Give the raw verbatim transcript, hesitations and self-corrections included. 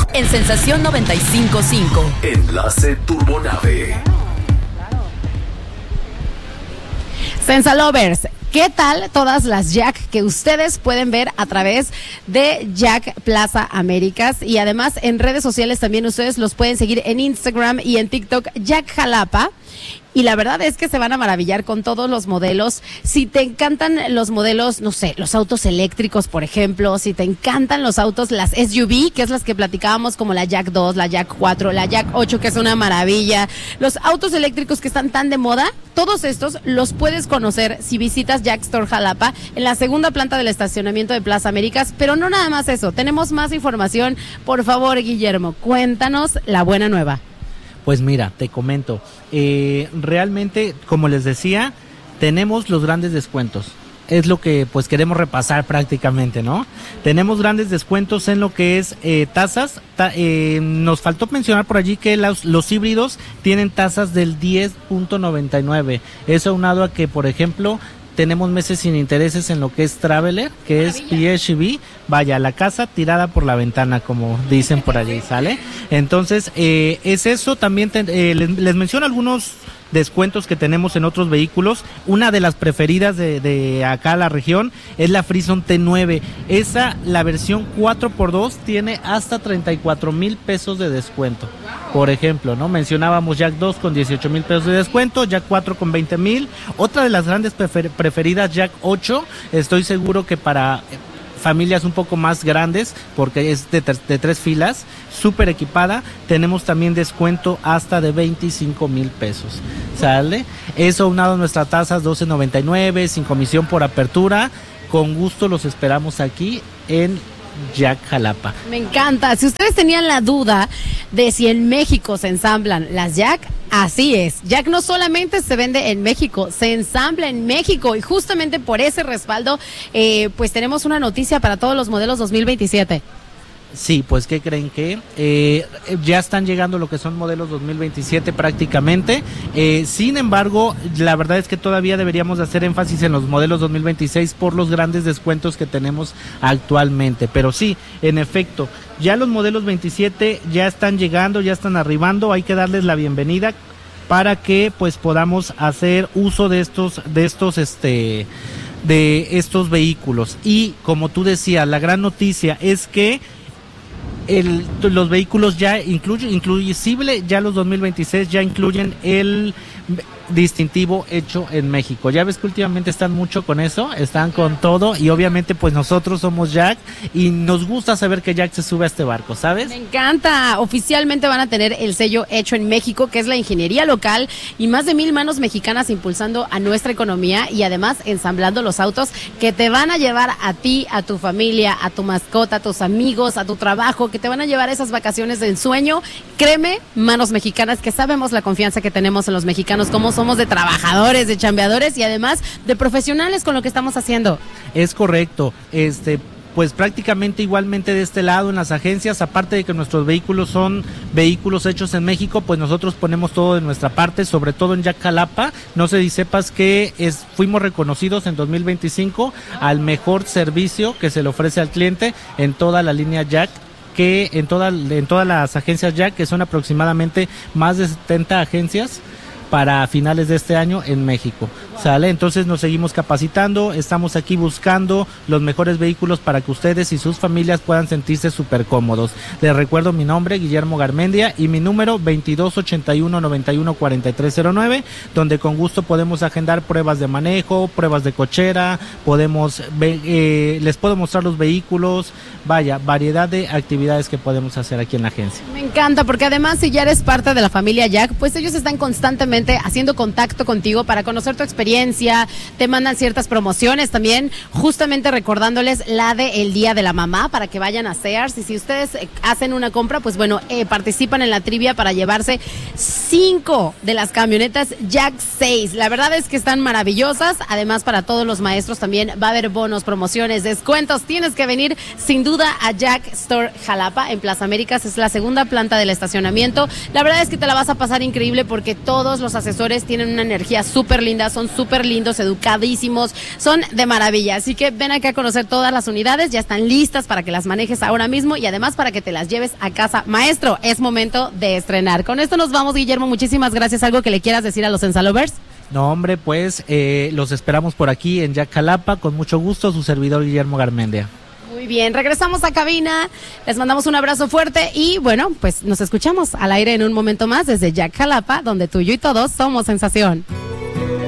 en Sensación noventa y cinco punto cinco. Enlace Turbonave. Sensa Lovers, ¿qué tal todas las Jack que ustedes pueden ver a través de Jack Plaza Américas? Y además en redes sociales también ustedes los pueden seguir en Instagram y en TikTok, Jack Jalapa. Y la verdad es que se van a maravillar con todos los modelos. Si te encantan los modelos, no sé, los autos eléctricos, por ejemplo, si te encantan los autos, las S U V, que es las que platicábamos, como la Jack dos, la Jack cuatro, la Jack ocho, que es una maravilla, los autos eléctricos que están tan de moda, todos estos los puedes conocer si visitas Jack Store Jalapa en la segunda planta del estacionamiento de Plaza Américas. Pero no nada más eso, tenemos más información. Por favor, Guillermo, cuéntanos la buena nueva. Pues mira, te comento, eh, realmente, como les decía, tenemos los grandes descuentos. Es lo que pues queremos repasar prácticamente, ¿no? Tenemos grandes descuentos en lo que es eh, tasas. Ta, eh, nos faltó mencionar por allí que los, los híbridos tienen tasas del diez punto noventa y nueve. Eso aunado a que, por ejemplo, tenemos meses sin intereses en lo que es Traveler, que es P H E V, vaya, la casa tirada por la ventana, como dicen por allí, ¿sale? Entonces, eh, es eso, también te, eh, les, les menciono algunos descuentos que tenemos en otros vehículos. Una de las preferidas de, de acá a la región es la Frison T nueve. Esa, la versión cuatro por dos, tiene hasta treinta y cuatro mil pesos de descuento. Por ejemplo, ¿no? Mencionábamos Jack dos con dieciocho mil pesos de descuento, Jack cuatro con veinte mil. Otra de las grandes prefer- preferidas, Jack ocho, estoy seguro que para familias un poco más grandes, porque es de, ter- de tres filas, súper equipada, tenemos también descuento hasta de veinticinco mil pesos, ¿sale? Eso unado a nuestras tasas doce noventa y nueve, sin comisión por apertura. Con gusto los esperamos aquí en Jack Jalapa. Me encanta. Si ustedes tenían la duda de si en México se ensamblan las Jack, así es. Jack no solamente se vende en México, se ensambla en México, y justamente por ese respaldo, eh, pues tenemos una noticia para todos los modelos dos mil veintisiete. Sí, pues ¿qué creen que? Eh, ya están llegando lo que son modelos dos mil veintisiete prácticamente. Eh, sin embargo, la verdad es que todavía deberíamos hacer énfasis en los modelos dos mil veintiséis por los grandes descuentos que tenemos actualmente. Pero sí, en efecto, ya los modelos veintisiete ya están llegando, ya están arribando. Hay que darles la bienvenida para que pues podamos hacer uso de estos, de estos, este, de estos vehículos. Y como tú decías, la gran noticia es que El, los vehículos ya incluyen, inclusive ya los dos mil veintiséis ya incluyen el distintivo hecho en México. Ya ves que últimamente están mucho con eso, están con todo, y obviamente pues nosotros somos Jack y nos gusta saber que Jack se sube a este barco, ¿sabes? Me encanta. Oficialmente van a tener el sello hecho en México, que es la ingeniería local, y más de mil manos mexicanas impulsando a nuestra economía y además ensamblando los autos que te van a llevar a ti, a tu familia, a tu mascota, a tus amigos, a tu trabajo, que te van a llevar a esas vacaciones de ensueño. Créeme, manos mexicanas, que sabemos la confianza que tenemos en los mexicanos, como somos de trabajadores, de chambeadores y además de profesionales con lo que estamos haciendo. Es correcto. Este, pues prácticamente igualmente de este lado en las agencias, aparte de que nuestros vehículos son vehículos hechos en México, pues nosotros ponemos todo de nuestra parte, sobre todo en Jack Jalapa. No sé si sepas que es, fuimos reconocidos en dos mil veinticinco al mejor servicio que se le ofrece al cliente en toda la línea Jack, que en, toda, en todas las agencias Jack, que son aproximadamente más de setenta agencias para finales de este año en México, ¿sale? Entonces nos seguimos capacitando, estamos aquí buscando los mejores vehículos para que ustedes y sus familias puedan sentirse súper cómodos. Les recuerdo mi nombre, Guillermo Garmendia, y mi número veintidós ochenta y uno noventa y uno cuarenta y tres cero nueve, donde con gusto podemos agendar pruebas de manejo, pruebas de cochera, podemos eh, les puedo mostrar los vehículos, vaya, variedad de actividades que podemos hacer aquí en la agencia. Me encanta, porque además si ya eres parte de la familia Jack, pues ellos están constantemente haciendo contacto contigo para conocer tu experiencia, te mandan ciertas promociones también, justamente recordándoles la de el Día de la Mamá para que vayan a Sears, y si ustedes hacen una compra, pues bueno, eh, participan en la trivia para llevarse cinco de las camionetas Jack seis. La verdad es que están maravillosas. Además, para todos los maestros también va a haber bonos, promociones, descuentos. Tienes que venir sin duda a Jack Store Jalapa en Plaza Américas, es la segunda planta del estacionamiento. La verdad es que te la vas a pasar increíble porque todos los asesores tienen una energía súper linda, son son súper lindos, educadísimos, son de maravilla. Así que ven acá a conocer todas las unidades, ya están listas para que las manejes ahora mismo y además para que te las lleves a casa. Maestro, es momento de estrenar. Con esto nos vamos, Guillermo, muchísimas gracias. ¿Algo que le quieras decir a los Sensalovers? No, hombre, pues eh, los esperamos por aquí en Jack Jalapa, con mucho gusto, su servidor Guillermo Garmendia. Muy bien, regresamos a cabina, les mandamos un abrazo fuerte y bueno, pues nos escuchamos al aire en un momento más desde Jack Jalapa, donde tú, yo y todos somos sensación.